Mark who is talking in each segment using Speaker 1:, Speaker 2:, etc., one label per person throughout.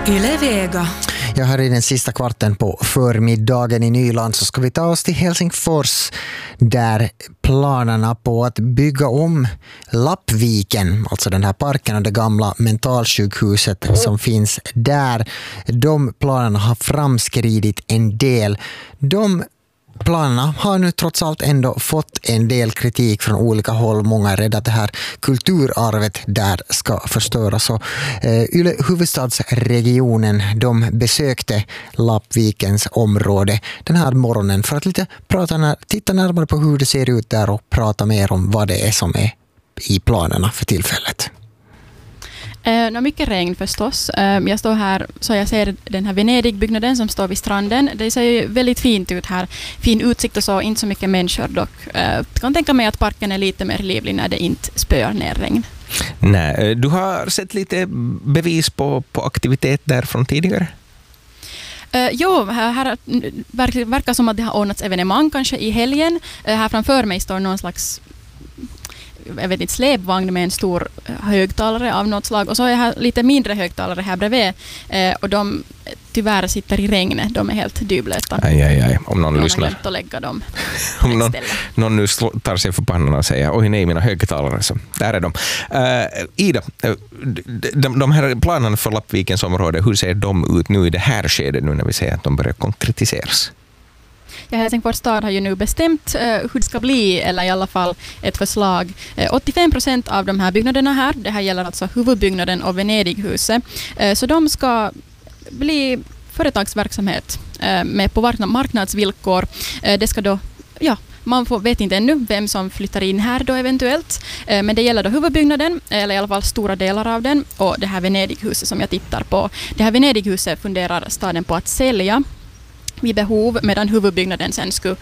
Speaker 1: Yle Vega.
Speaker 2: Ja, här i den sista kvarten på förmiddagen i Nyland så ska vi ta oss till Helsingfors där planerna på att bygga om Lappviken, alltså den här parken och det gamla mentalsjukhuset som finns där, de planerna har framskridit en del. De planerna har nu trots allt ändå fått en del kritik från olika håll. Många är rädda att det här kulturarvet där ska förstöras. Så, Yle huvudstadsregionen, de besökte Lappvikens område den här morgonen för att titta närmare på hur det ser ut där och prata mer om vad det är som är i planerna för tillfället.
Speaker 3: Mycket regn förstås. Jag står här så jag ser den här Venedig-byggnaden som står vid stranden. Det ser ju väldigt fint ut här. Fin utsikt och så, inte så mycket människor dock. Jag kan tänka mig att parken är lite mer livlig när det inte spöar ner regn.
Speaker 4: Nej, du har sett lite bevis på aktivitet där från tidigare?
Speaker 3: Jo, här verkar som att det har ordnats evenemang kanske i helgen. Här framför mig står någon slags släpvagn med en stor högtalare av något slag. Och så är här lite mindre högtalare här bredvid. Och de tyvärr sitter i regnet. De är helt dyblöta.
Speaker 4: Aj. Om någon lyssnar.
Speaker 3: Att lägga dem
Speaker 4: om någon nu tar sig för pannan och säger oj nej, mina högtalare. Så där är de. Ida, de här planerna för Lappvikens område, hur ser de ut nu i det här skedet nu när vi säger att de börjar konkretiseras?
Speaker 3: Ja, Helsingfors stad har ju nu bestämt hur det ska bli, eller i alla fall ett förslag. 85% av de här byggnaderna här, det här gäller alltså huvudbyggnaden och Venedighuset, så de ska bli företagsverksamhet med på marknadsvillkor. Det ska då, vet inte ännu vem som flyttar in här då eventuellt, men det gäller då huvudbyggnaden, eller i alla fall stora delar av den, och det här Venedighuset som jag tittar på. Det här Venedighuset funderar staden på att sälja vid behov, medan huvudbyggnaden sen skulle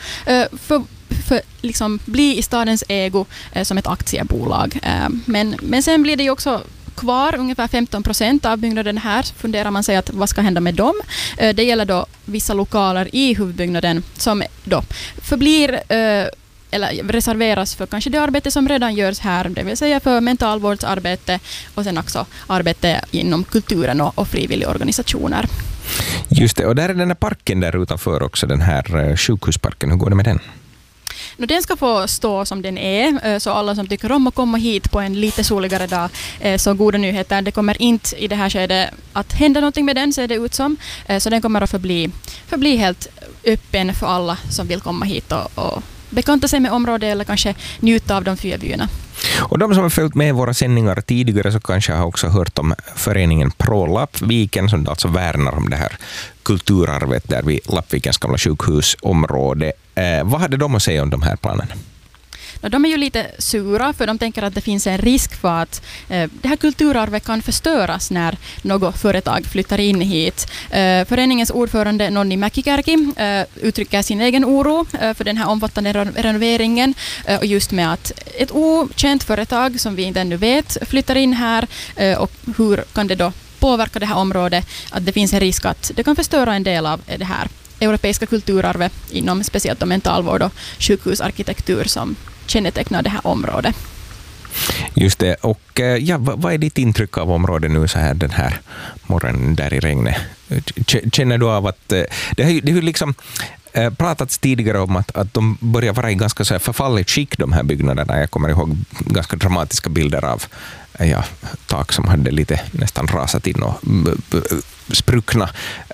Speaker 3: liksom bli i stadens ägo som ett aktiebolag. Men sen blir det ju också kvar ungefär 15% av byggnaden här. Funderar man sig att vad ska hända med dem? Det gäller då vissa lokaler i huvudbyggnaden som då förblir eller reserveras för kanske det arbete som redan görs här, det vill säga för mentalvårdsarbete och sen också arbete inom kulturen och frivilliga organisationer.
Speaker 4: Just det, och där är den här parken där utanför också, den här sjukhusparken. Hur går det med den?
Speaker 3: Den ska få stå som den är, så alla som tycker om att komma hit på en lite soligare dag, så goda nyheter. Det kommer inte i det här skedet att hända någonting med den, ser det ut som. Så den kommer att förbli helt öppen för alla som vill komma hit och bekanta sig med området eller kanske njuta av de 4 byarna.
Speaker 4: Och de som har följt med våra sändningar tidigare så kanske har också hört om föreningen Pro Lappviken som alltså värnar om det här kulturarvet där vid Lappvikens gamla sjukhusområde. Vad hade de att säga om de här planerna?
Speaker 3: De är ju lite sura för de tänker att det finns en risk för att det här kulturarvet kan förstöras när något företag flyttar in hit. Föreningens ordförande Nonni Mäkikärki uttrycker sin egen oro för den här omfattande renoveringen och just med att ett okänt företag som vi inte ännu vet flyttar in här och hur kan det då påverka det här området, att det finns en risk att det kan förstöra en del av det här europeiska kulturarvet inom speciellt mentalvård och sjukhusarkitektur som kännetecknar det här området. Just det.
Speaker 4: Och vad är ditt intryck av området nu så här den här morgonen där i regnet? Känner du av att det har liksom pratats tidigare om att de börjar vara i ganska så här förfallet skick, de här byggnaderna. Jag kommer ihåg ganska dramatiska bilder av tak som hade lite nästan rasat in och spruckna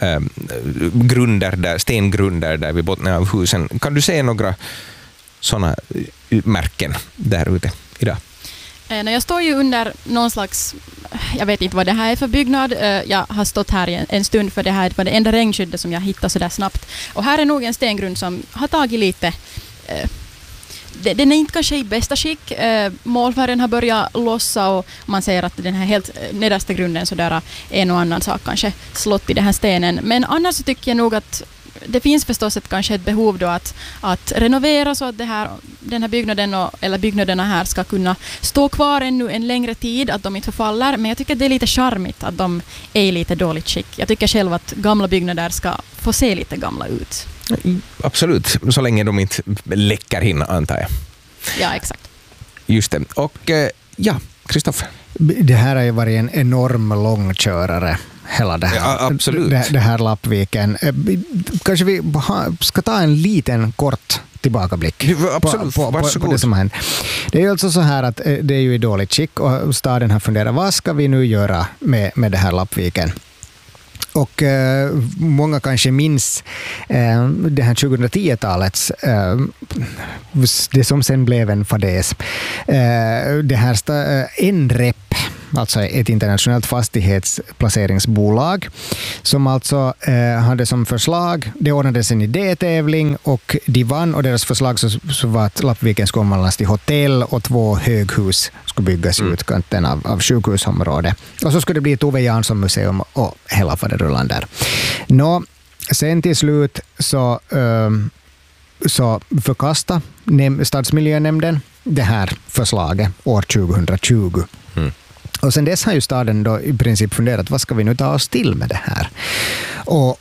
Speaker 4: stengrunder där vid botten av husen. Kan du se några sådana märken där ute idag?
Speaker 3: Jag står ju under någon slags, jag vet inte vad det här är för byggnad. Jag har stått här en stund för det här var det enda regnskyddet som jag hittade så där snabbt. Och här är nog en stengrund som har tagit lite. Den är inte kanske i bästa skick. Målfärgen har börjat lossa och man ser att den här helt nedersta grunden så där en och annan sak kanske slått i den här stenen. Men annars så tycker jag nog att det finns förstås kanske ett behov då att renovera så att den här byggnaden eller byggnaderna här ska kunna stå kvar ännu en längre tid, att de inte förfaller. Men jag tycker att det är lite charmigt att de är i lite dåligt skick. Jag tycker själv att gamla byggnader ska få se lite gamla ut.
Speaker 4: Absolut, så länge de inte läcker in, antar jag.
Speaker 3: Ja, exakt.
Speaker 4: Just det. Och Kristoffer.
Speaker 2: Det här har ju varit en enorm långkörare
Speaker 1: hela det här,
Speaker 4: Ja, absolut.
Speaker 1: Det här Lappviken. Kanske vi ska ta en liten kort tillbakablick
Speaker 4: Absolut,
Speaker 1: på det som har hänt. Det är ju alltså så här att det är ju i dåligt skick och staden har funderat, vad ska vi nu göra med det här Lappviken? Och många kanske minns det här 2010-talets, det som sen blev en fadäs. Det här NREP, alltså ett internationellt fastighetsplaceringsbolag, som alltså hade som förslag, det ordnades en idétävling och de vann, och deras förslag så var att Lappviken skulle omvandlas till hotell och 2 höghus skulle byggas i utkanten av sjukhusområdet. Och så skulle det bli ett Ove Jansson museum och hela faderullan där. Sen till slut så förkastade stadsmiljönämnden det här förslaget år 2020. Och sen dess har ju staden då i princip funderat, vad ska vi nu ta oss till med det här? Och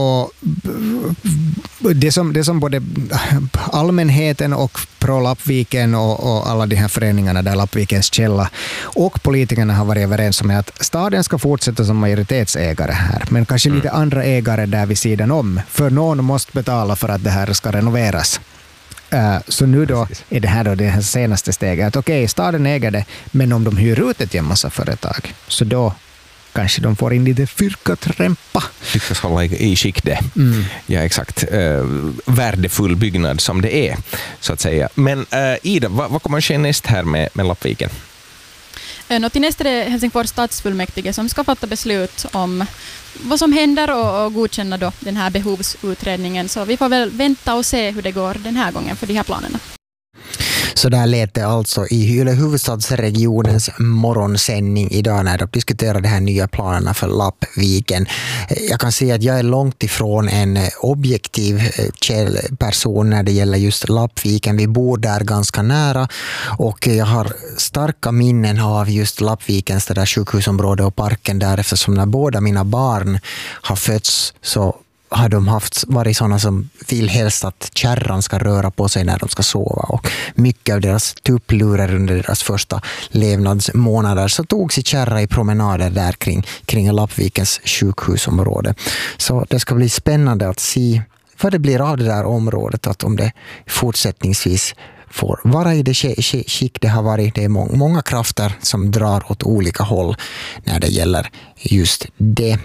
Speaker 1: det som både allmänheten och Pro Lappviken och alla de här föreningarna där Lappvikens källa och politikerna har varit överens om är att staden ska fortsätta som majoritetsägare här, men kanske lite andra ägare där vid sidan om, för någon måste betala för att det här ska renoveras. Så nu då är det här då det här senaste steget att okej, staden äger det, men om de hyr ut ett en massa företag, så då kanske de får in lite fyrkaträmpa.
Speaker 4: Lyckas hålla i skick det. Ja, exakt. Värdefull byggnad som det är, så att säga. Men Ida, vad kommer att ske näst här med Lappviken?
Speaker 3: Till nästa är det Helsingfors stadsfullmäktige som ska fatta beslut om vad som händer och godkänna då den här behovsutredningen. Så vi får väl vänta och se hur det går den här gången för de här planerna.
Speaker 2: Så där lät det alltså i huvudstadsregionens morgonsändning idag när de diskuterar de här nya planerna för Lappviken. Jag kan säga att jag är långt ifrån en objektiv person när det gäller just Lappviken. Vi bor där ganska nära och jag har starka minnen av just Lappvikens där sjukhusområde och parken där, eftersom när båda mina barn har fötts så har de varit sådana som vill helst att kärran ska röra på sig när de ska sova, och mycket av deras tupplurar under deras första levnadsmånader så togs i kärra i promenader där kring Lappvikens sjukhusområde. Så det ska bli spännande att se vad det blir av det där området, att om det fortsättningsvis får vara i det skick det har varit. Det är många krafter som drar åt olika håll när det gäller just det.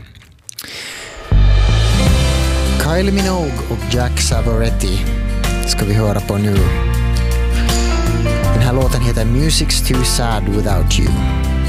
Speaker 2: Kylie Minogue och Jack Savoretti ska vi höra på nu. Den här låten heter Music's Too Sad Without You.